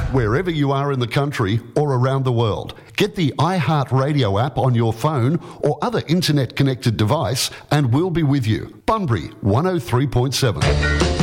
Wherever you are in the country or around the world, get the iHeartRadio app on your phone or other internet-connected device and we'll be with you. Bunbury 103.7.